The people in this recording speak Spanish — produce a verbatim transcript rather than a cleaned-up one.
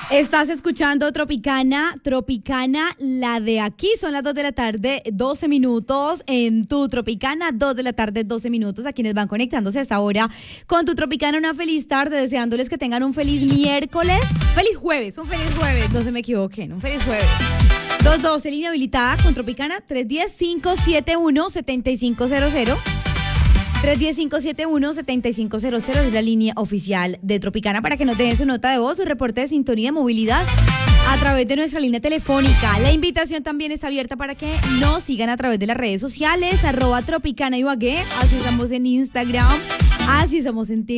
Estás escuchando Tropicana, Tropicana, la de aquí. Son las dos de la tarde, doce minutos en tu Tropicana, dos de la tarde, doce minutos. A quienes van conectándose a esta hora con tu Tropicana, una feliz tarde, deseándoles que tengan un feliz miércoles, feliz jueves, un feliz jueves, no se me equivoquen, un feliz jueves. dos doce, línea habilitada con Tropicana, tres uno cero, cinco siete uno, siete cinco cero cero. tres uno cero, cinco siete uno, siete cinco cero cero es la línea oficial de Tropicana para que nos dejen su nota de voz, su reporte de sintonía de movilidad a través de nuestra línea telefónica. La invitación también está abierta para que nos sigan a través de las redes sociales, arroba Tropicana Ibagué, así estamos en Instagram, así estamos en TikTok.